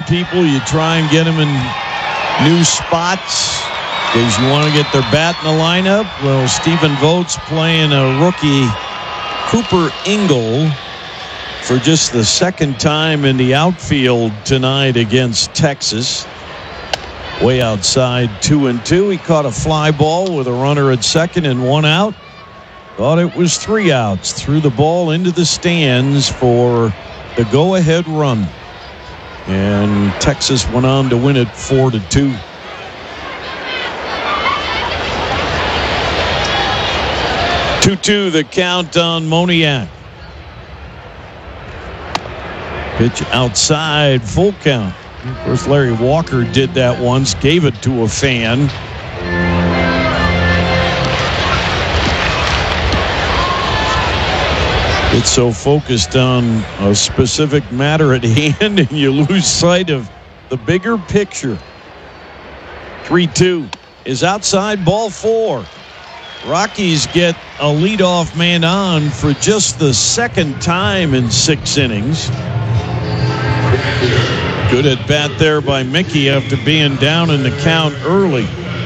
people. You try and get them in new spots because you want to get their bat in the lineup. Well, Stephen Vogt's playing a rookie, Cooper Ingle, for just the second time in the outfield tonight against Texas. Way outside, 2-2. He caught a fly ball with a runner at second and one out. Thought it was 3 outs. Threw the ball into the stands for the go-ahead run. And Texas went on to win it 4-2. Two, the count on Moniak. Pitch outside, full count. Of course, Larry Walker did that once, gave it to a fan. It's so focused on a specific matter at hand, and you lose sight of the bigger picture. 3-2 is outside, ball 4. Rockies get a leadoff man on for just the second time in 6 innings. Good at bat there by Mickey after being down in the count early.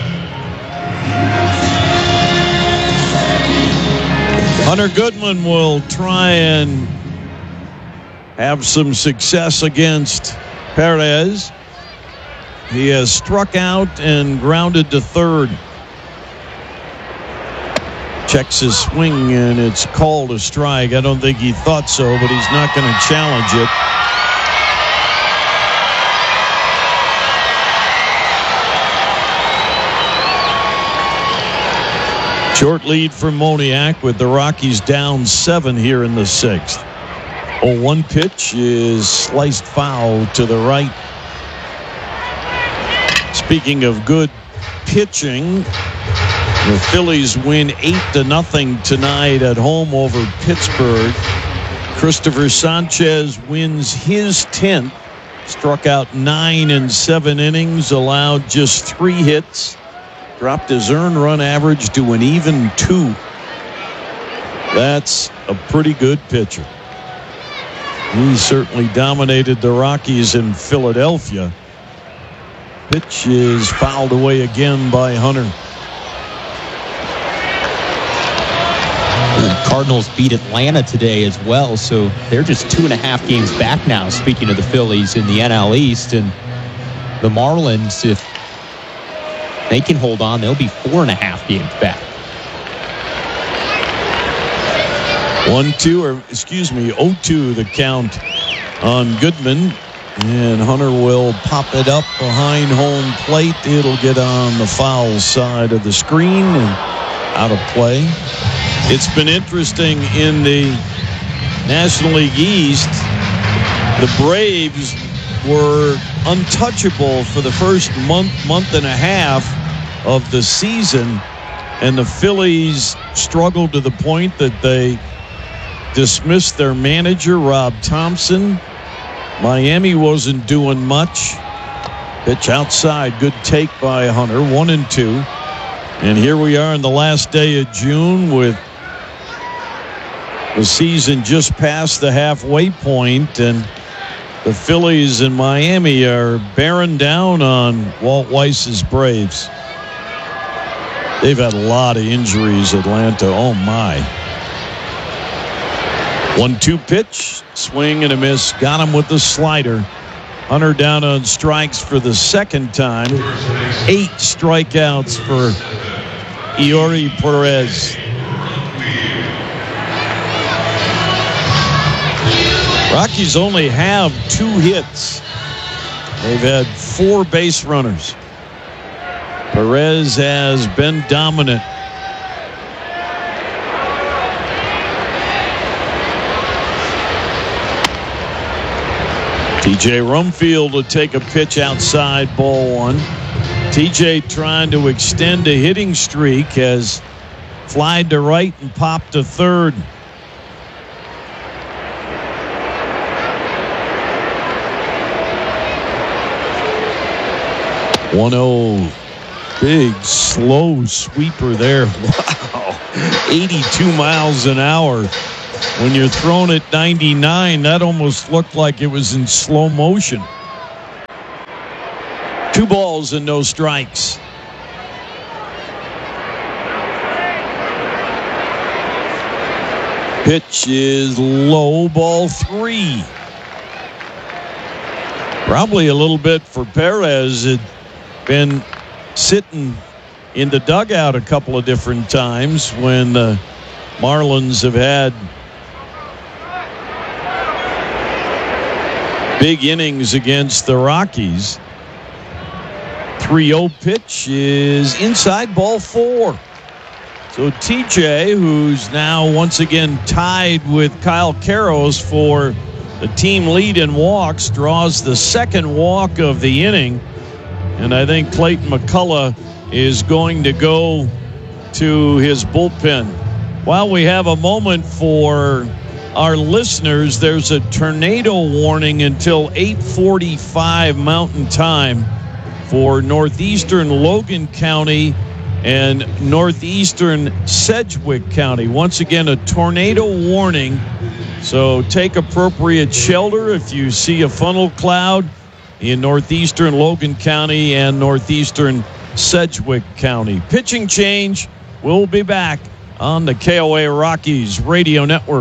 Hunter Goodman will try and have some success against Perez. He has struck out and grounded to third. Checks his swing, and it's called a strike. I don't think he thought so, but he's not going to challenge it. Short lead for Moniak with the Rockies down 7 here in the 6th. 0-1 pitch is sliced foul to the right. Speaking of good pitching, the Phillies win 8-0 tonight at home over Pittsburgh. Christopher Sanchez wins his 10th. Struck out 9 in 7 innings, allowed just 3 hits. Dropped his earned run average to an even 2. That's a pretty good pitcher. He certainly dominated the Rockies in Philadelphia. Pitch is fouled away again by Hunter. The Cardinals beat Atlanta today as well, so they're just 2.5 games back now, speaking of the Phillies in the NL East. And the Marlins, if they can hold on, they'll be 4.5 games back. 0-2 the count on Goodman. And Hunter will pop it up behind home plate. It'll get on the foul side of the screen and out of play. It's been interesting in the National League East. The Braves were untouchable for the first month and a half of the season, and the Phillies struggled to the point that they dismissed their manager, Rob Thompson. Miami wasn't doing much. Pitch outside, good take by Hunter, 1-2. And here we are in the last day of June with the season just past the halfway point, and the Phillies and Miami are bearing down on Walt Weiss's Braves. They've had a lot of injuries, Atlanta. Oh, my. 1-2 pitch, swing and a miss. Got him with the slider. Hunter down on strikes for the second time. 8 strikeouts for Eury Perez. Rockies only have 2 hits. They've had 4 base runners. Perez has been dominant. TJ Rumfield will take a pitch outside, ball 1. TJ trying to extend a hitting streak, has flied to right and popped to third. One-0. Big, slow sweeper there. Wow. 82 miles an hour. When you're thrown at 99, that almost looked like it was in slow motion. 2 balls and no strikes. Pitch is low, ball 3. Probably a little bit for Perez. Had been sitting in the dugout a couple of different times when the Marlins have had big innings against the Rockies. 3-0 pitch is inside, ball 4. So TJ, who's now once again tied with Kyle Karros for the team lead in walks, draws the second walk of the inning. And I think Clayton McCullough is going to go to his bullpen. While we have a moment for our listeners, there's a tornado warning until 8:45 Mountain Time for northeastern Logan County and northeastern Sedgwick County. Once again, a tornado warning. So take appropriate shelter if you see a funnel cloud in northeastern Logan County and northeastern Sedgwick County. Pitching change. We'll be back on the KOA Rockies Radio Network.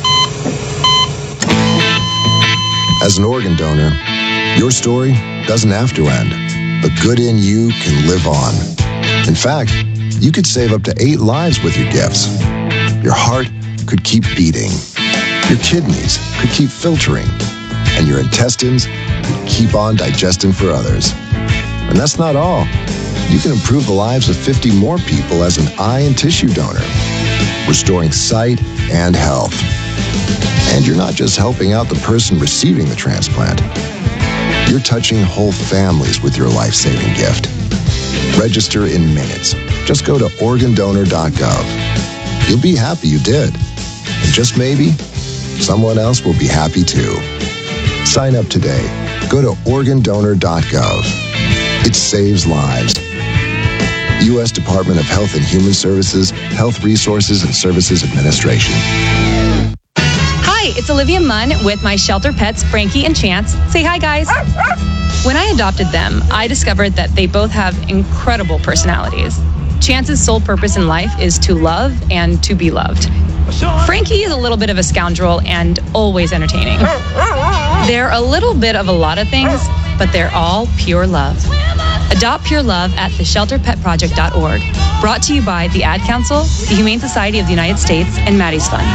As an organ donor, your story doesn't have to end. The good in you can live on. In fact, you could save up to 8 lives with your gifts. Your heart could keep beating. Your kidneys could keep filtering. And your intestines could keep on digesting for others. And that's not all. You can improve the lives of 50 more people as an eye and tissue donor, restoring sight and health. And you're not just helping out the person receiving the transplant. You're touching whole families with your life-saving gift. Register in minutes. Just go to organdonor.gov. You'll be happy you did. And just maybe, someone else will be happy too. Sign up today. Go to organdonor.gov. It saves lives. U.S. Department of Health and Human Services, Health Resources and Services Administration. Hi, it's Olivia Munn with my shelter pets, Frankie and Chance. Say hi, guys. When I adopted them, I discovered that they both have incredible personalities. Chance's sole purpose in life is to love and to be loved. Frankie is a little bit of a scoundrel and always entertaining. They're a little bit of a lot of things, but they're all pure love. Adopt pure love at theshelterpetproject.org. Brought to you by the Ad Council, the Humane Society of the United States, and Maddie's Fund.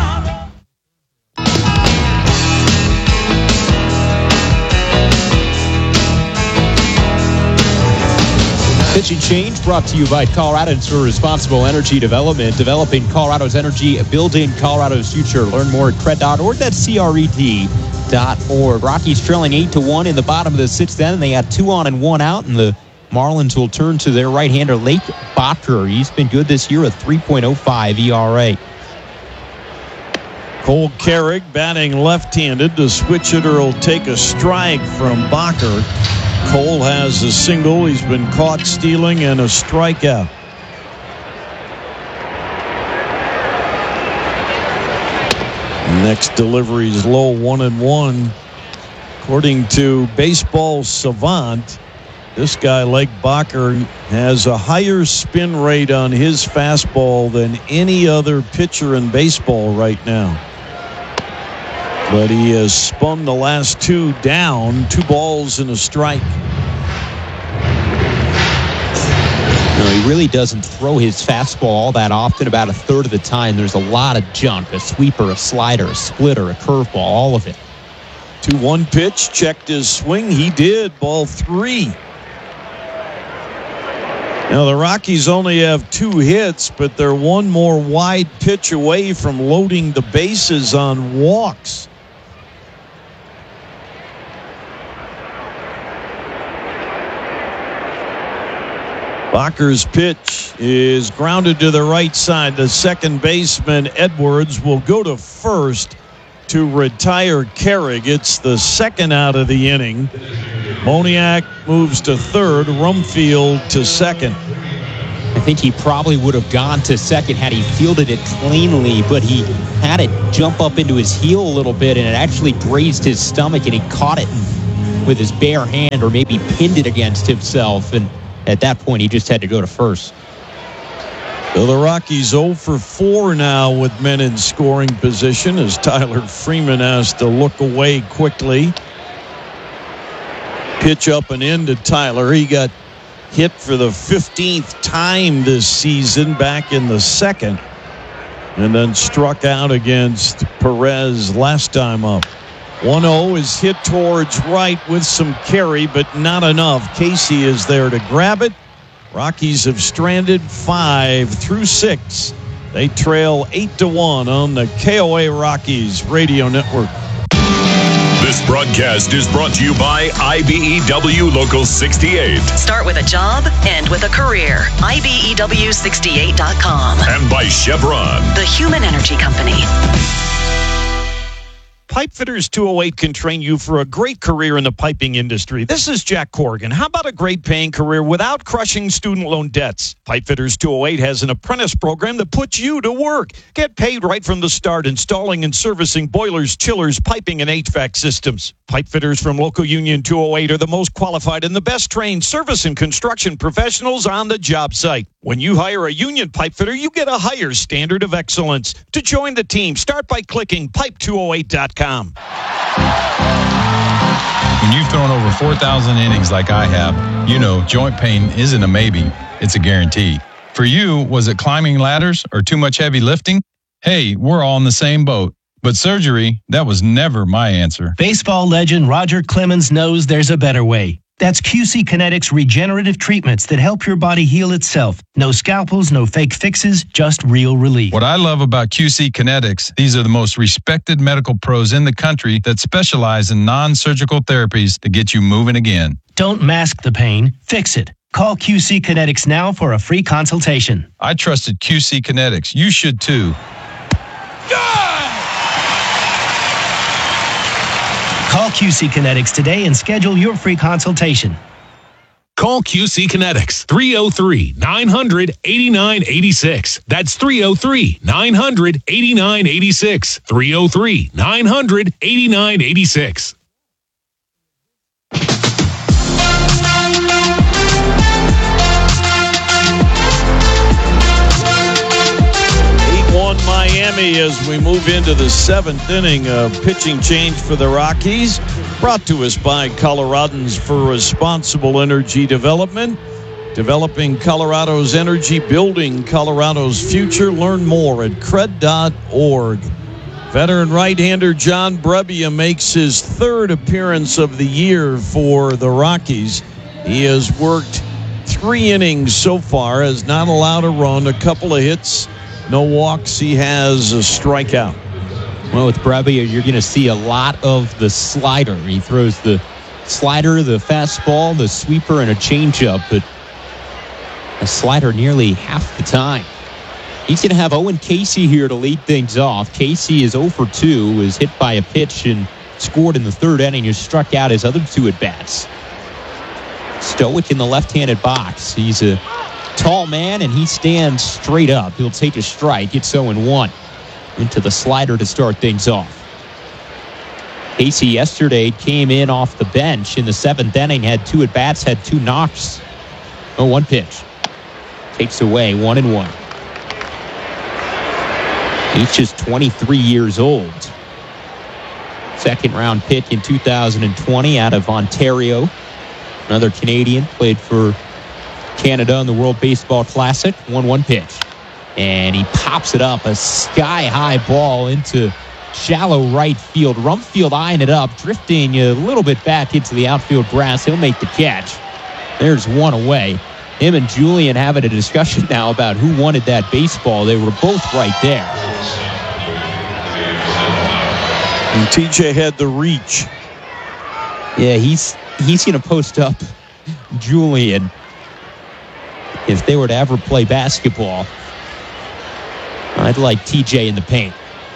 Pitching change brought to you by Coloradans for Responsible Energy Development, developing Colorado's energy, building Colorado's future. Learn more at cred.org. That's CRED.org. Rockies trailing 8-1 in the bottom of the 6th inning. They got 2 on and 1 out, and the Marlins will turn to their right-hander, Lake Bacher. He's been good this year, a 3.05 ERA. Cole Carrick batting left-handed. The switch hitter will take a strike from Bacher. Cole has a single. He's been caught stealing and a strikeout. Next delivery is low, 1-1. According to Baseball Savant, this guy, Lake Bacher, has a higher spin rate on his fastball than any other pitcher in baseball right now. But he has spun the last 2 down, 2 balls and a strike. No, he really doesn't throw his fastball all that often. About a third of the time, there's a lot of junk, a sweeper, a slider, a splitter, a curveball, all of it. 2-1 pitch, checked his swing. He did, ball 3. Now, the Rockies only have 2 hits, but they're 1 more wide pitch away from loading the bases on walks. Bacher's pitch is grounded to the right side. The second baseman, Edwards, will go to first to retire Carrick. It's the second out of the inning. Moniak moves to third, Rumfield to second. I think he probably would have gone to second had he fielded it cleanly, but he had it jump up into his heel a little bit, and it actually grazed his stomach, and he caught it and with his bare hand or maybe pinned it against himself. And at that point, he just had to go to first. So the Rockies 0 for 4 now with men in scoring position as Tyler Freeman has to look away quickly. Pitch up and in to Tyler. He got hit for the 15th time this season back in the second, and then struck out against Perez last time up. 1-0 is hit towards right with some carry, but not enough. Casey is there to grab it. Rockies have stranded 5 through 6. They trail 8-1 on the KOA Rockies Radio Network. This broadcast is brought to you by IBEW Local 68. Start with a job, end with a career. IBEW68.com. And by Chevron, the human energy company. Pipefitters 208 can train you for a great career in the piping industry. This is Jack Corrigan. How about a great paying career without crushing student loan debts? Pipefitters 208 has an apprentice program that puts you to work. Get paid right from the start, installing and servicing boilers, chillers, piping, and HVAC systems. Pipefitters from Local Union 208 are the most qualified and the best trained service and construction professionals on the job site. When you hire a union pipefitter, you get a higher standard of excellence. To join the team, start by clicking pipe208.com. When you've thrown over 4,000 innings like I have, you know joint pain isn't a maybe, it's a guarantee. For you, was it climbing ladders or too much heavy lifting? Hey, we're all in the same boat. But surgery, that was never my answer. Baseball legend Roger Clemens knows there's a better way. That's QC Kinetics regenerative treatments that help your body heal itself. No scalpels, no fake fixes, just real relief. What I love about QC Kinetics, these are the most respected medical pros in the country that specialize in non-surgical therapies to get you moving again. Don't mask the pain, fix it. Call QC Kinetics now for a free consultation. I trusted QC Kinetics. You should too. Call QC Kinetics today and schedule your free consultation. Call QC Kinetics, 303-900-8986. That's 303-900-8986. 303-900-8986. Miami as we move into the 7th inning of pitching change for the Rockies. Brought to us by Coloradans for Responsible Energy Development. Developing Colorado's energy, building Colorado's future. Learn more at cred.org. Veteran right-hander John Brebbia makes his 3rd appearance of the year for the Rockies. He has worked 3 innings so far, has not allowed a run, a couple of hits, no walks. He has a strikeout. Well, with Brebbia, you're going to see a lot of the slider. He throws the slider, the fastball, the sweeper, and a changeup, but a slider nearly half the time. He's going to have Owen Casey here to lead things off. Casey is 0 for 2, was hit by a pitch and scored in the 3rd inning. He struck out his other 2 at-bats. Stoic in the left-handed box. He's a tall man, and he stands straight up. He'll take a strike. It's 0-1. Into the slider to start things off. Casey yesterday came in off the bench in the 7th inning, had 2 at-bats, had 2 knocks. 0-1 pitch. Takes away 1-1. He's just 23 years old. 2nd round pick in 2020 out of Ontario. Another Canadian, played for Canada in the World Baseball Classic. 1-1 pitch. And he pops it up, a sky-high ball into shallow right field. Rumfield eyeing it up, drifting a little bit back into the outfield grass. He'll make the catch. There's 1 away. Him and Julian having a discussion now about who wanted that baseball. They were both right there. And TJ had the reach. Yeah, he's going to post up Julian if they were to ever play basketball. I'd like TJ in the paint.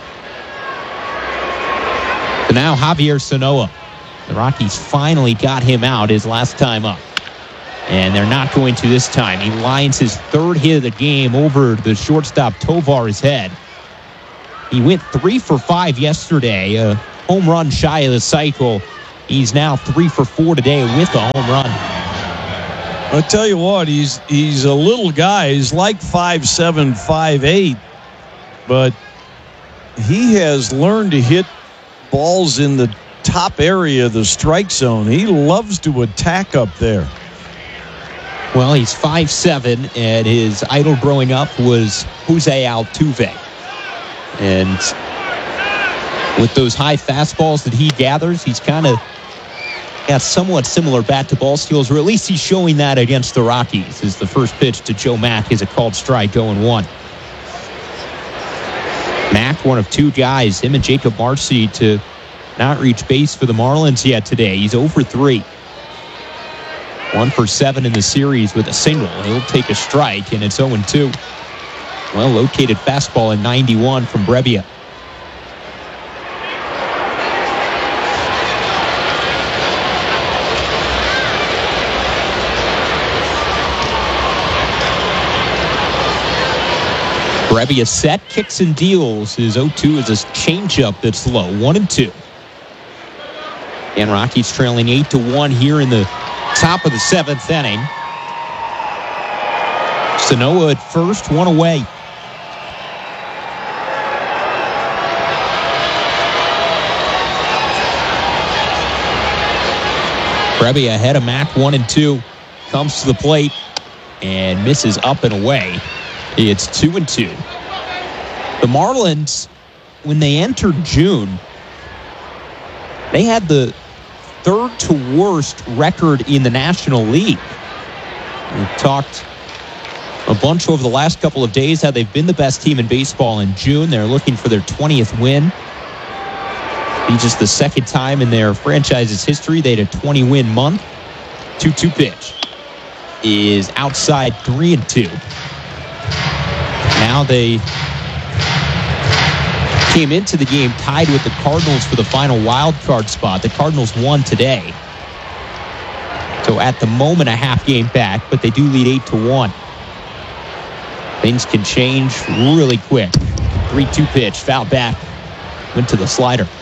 So now Javier Sanoa. The Rockies finally got him out his last time up. And they're not going to this time. He lines his 3rd hit of the game over the shortstop Tovar's head. He went 3 for 5 yesterday. A home run shy of the cycle He's now 3 for 4 today with a home run. I tell you what, he's a little guy. He's like 5'7", 5'8", but he has learned to hit balls in the top area of the strike zone. He loves to attack up there. Well, he's 5'7", and his idol growing up was Jose Altuve. And with those high fastballs that he gathers, he's kind of got somewhat similar bat-to-ball skills, or at least he's showing that against the Rockies, as the first pitch to Joe Mack is a called strike, 0-1. Mack, one of 2 guys, him and Jacob Marcy, to not reach base for the Marlins yet today. He's 0 for 3. 1 for 7 in the series with a single. He'll take a strike, and it's 0-2. Well-located fastball in 91 from Brebbia. Brebbia set, kicks and deals. His 0-2 is a changeup that's low, 1-2. And Rockies trailing 8-1 here in the top of the 7th inning. Sanoa at first, 1 away. Brebbia ahead of Mack, 1-2. Comes to the plate and misses up and away. It's 2-2. The Marlins, when they entered June, they had the 3rd to worst record in the National League. We've talked a bunch over the last couple of days how they've been the best team in baseball in June. They're looking for their 20th win. Be just the second time in their franchise's history they had a 20-win month. 2-2 pitch is outside, 3-2. Now they came into the game tied with the Cardinals for the final wild card spot. The Cardinals won today. So at the moment, a half game back, but they do lead 8-1. Things can change really quick. 3-2 pitch, foul back, went to the slider.